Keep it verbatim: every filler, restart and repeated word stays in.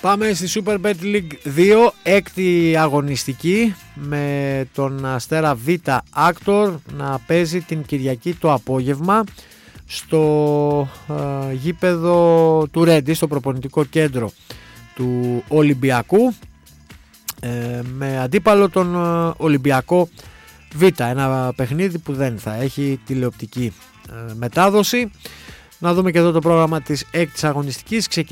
Πάμε στη Super Bet League δύο, έκτη αγωνιστική, με τον Αστέρα Β Άκτορ να παίζει την Κυριακή το απόγευμα στο ε, γήπεδο του Ρέντι, στο προπονητικό κέντρο του Ολυμπιακού, ε, με αντίπαλο τον ε, Ολυμπιακό Β, ένα παιχνίδι που δεν θα έχει τηλεοπτική ε, μετάδοση. Να δούμε και εδώ το πρόγραμμα της έκτης αγωνιστικής.